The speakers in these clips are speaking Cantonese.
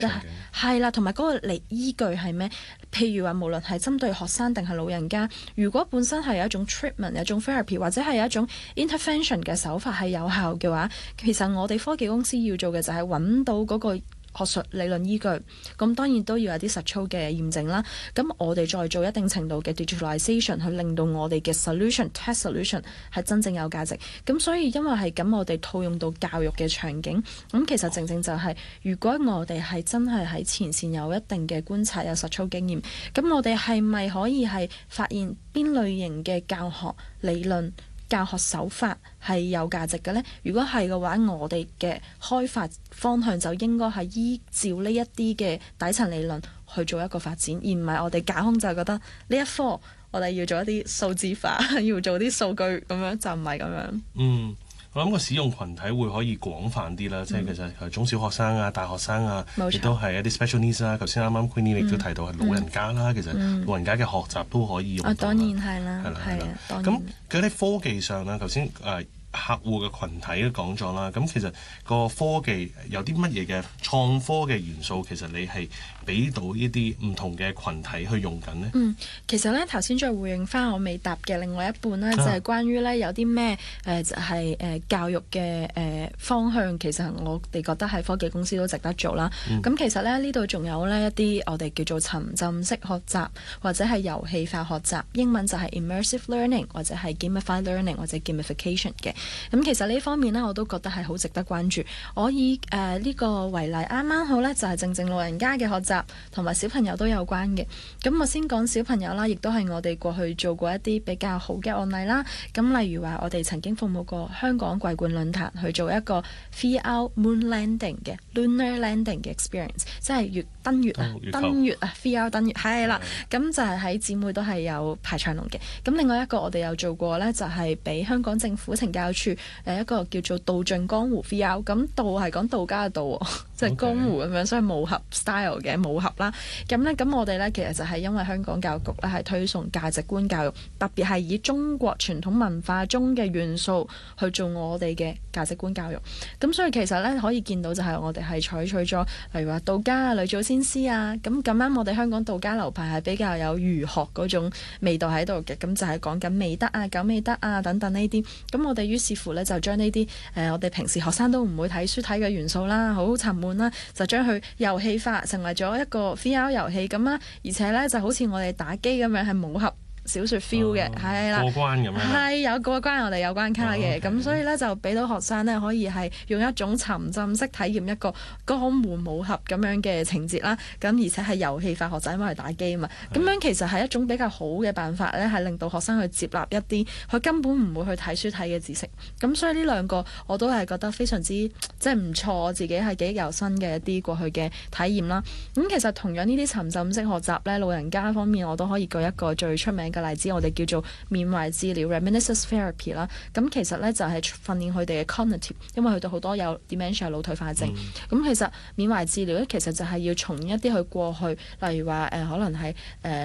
係啦，同埋嗰個嚟依據係咩？譬如話，無論係針對學生定係老人家，如果本身係有一種 treatment、有一種 therapy 或者係有一種 intervention 嘅手法係有效嘅話，其實我哋科技公司要做嘅就係揾到嗰個學術理論依據，咁當然都要有啲實操嘅驗證啦。咁我哋再做一定程度嘅 digitalization， 去令到我哋嘅 test solution 係真正有價值。咁所以因為係咁，我哋套用到教育嘅場景，咁其實正正就係，如果我哋係真係喺前線有一定嘅觀察、有實操經驗，咁我哋係咪可以係發現邊類型嘅教學理論、教學手法係有價值嘅呢？如果係嘅話，我哋嘅開發方向就應該係依照呢一啲嘅底層理論去做一個發展，而唔係我哋架空就覺得呢一科我哋要做一啲數字化，要做啲數據咁樣，就唔係咁樣。 我諗個使用群體會可以廣泛啲啦，即係其實中小學生啊、大學生啊，亦都係一啲 special needs 啦。頭先啱啱 Queenie 亦都提到係老人家啦，其實老人家嘅學習都可以用到。 當然係啦，係啊，當然。 咁喺啲科技上啦，頭先客戶嘅群體都講咗啦，咁其實個科技有啲乜嘢嘅創科嘅元素，其實你係俾到呢啲唔同嘅群體去用緊呢？ 其實咧頭先再回應翻我未答嘅另外一半咧，就係關於咧有啲咩就係教育嘅方向，其實我哋覺得係科技公司都值得做啦。咁其實咧呢度仲有呢一啲我哋叫做沉浸式學習或者係遊戲化學習，英文就係 immersive learning 或者係 gamified learning 或者 gamification 嘅。咁其實呢方面呢，我都覺得係好值得關注。我以呢個為例，啱啱好呢就係正正老人家嘅學習同埋小朋友都有關嘅。咁我先講小朋友啦，亦都係我哋過去做過一啲比較好嘅案例啦。咁例如話，我哋曾經服務過香港桂冠論壇去做一個 VR Moon Landing 嘅 Lunar Landing 嘅 experience， 即係登月啊 VR 登月係啦。咁就係喺姊妹都係有排長龍嘅。咁另外一個我哋有做過呢，就係俾香港政府懲教處一個叫做道盡江湖 VR， 咁道係講道家嘅道，即係江湖咁樣，所以武俠 style 嘅武俠啦。咁我哋呢，其實就係因為香港教育局呢係推崇價值觀教育，特別係以中國傳統文化中嘅元素去做我哋嘅價值觀教育。咁所以其實呢，可以見到就係我哋係採取咗例如話道家啊、女祖先師啊，咁啱我哋香港道家流派係比較有儒學嗰種味道喺度嘅，咁就係講緊美德啊、九美德啊等等呢啲。咁我哋於是乎呢，就將呢啲我哋平時學生都唔會睇書睇嘅元素啦，好沉悶啦，就將佢遊戲化，成為咗一個 VR 遊戲咁啦，而且呢，就好似我哋打機咁樣係武俠小說 feel 嘅，係啦， 過關咁樣， 係有過關，我哋有關卡嘅，咁所以咧就俾到學生咧可以係用一種沉浸式體驗一個江湖武俠咁樣嘅情節啦，咁而且係遊戲化學習，因為係打機啊嘛，咁樣其實係一種比較好嘅辦法咧，係令到學生去接納一啲佢根本唔會去睇書睇嘅知識，咁所以呢兩個我都係覺得非常之即係唔錯，自己係幾有新嘅一啲過去嘅體驗啦。咁其實同樣呢啲沉浸式學習咧，老人家方面我都可以舉一個最出名嘅例子，我哋叫做緬懷治療 reminiscence therapy 啦。咁其實咧就係訓練佢哋嘅 cognitive， 因為佢哋好多有 dementia 腦退化症。咁其實緬懷治療咧，其實就係要重一啲佢過去，例如話可能係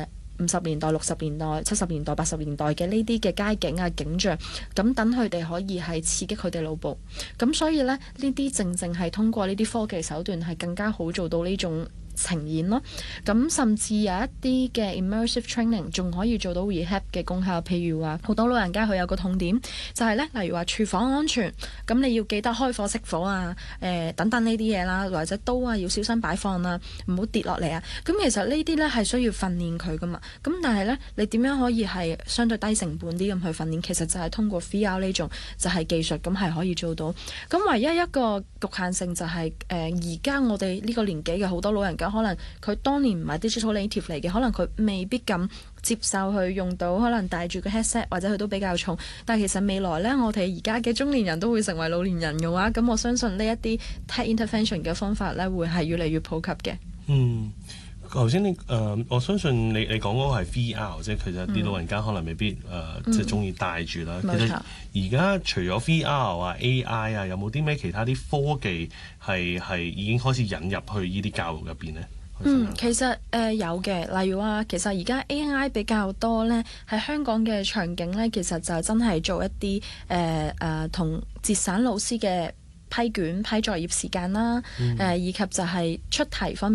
50年代、60年代、70年代、80年代嘅呢啲嘅街景啊、景象，咁等佢哋可以係刺激佢哋腦部。咁所以咧，呢啲正正係通過呢啲科技手段係更加好做到呢種呈現咯，咁甚至有一啲嘅 immersive training 仲可以做到 rehab 嘅功效，譬如話好多老人家佢有個痛點，就係咧，例如話廚房安全，咁你要記得開火熄火啊，等等呢啲嘢啦，或者刀啊要小心擺放啊，唔好跌落嚟啊。咁其實呢啲咧係需要訓練佢噶嘛，咁但係咧你點樣可以係相對低成本啲咁去訓練？其實就係通過 VR 呢種就係技術，咁係可以做到。咁唯一一個局限性就係而家我哋呢個年紀嘅好多老人家。可能佢當年唔係 digital native 嚟嘅，可能佢未必咁接受去用到，可能戴住個 headset 或者佢都比較重。但係其實未來呢，我哋而家嘅中年人都會成為老年人嘅話，咁我相信呢一啲 tech intervention 嘅方法呢，會係越嚟越普及嘅。 頭先我相信你講嗰個係 VR，即係其實啲老人家可能未必即係中意戴住啦。其實而家除咗 VR 啊、AI 啊，有冇啲咩其他啲科技係已經開始引入去呢啲教育入邊呢？ 其實有嘅，例如話其實而家 AI 比較多呢，喺香港嘅場景呢，其實就真係做一啲同節省老師嘅批卷、批作業時間啦，以及就係出題方面。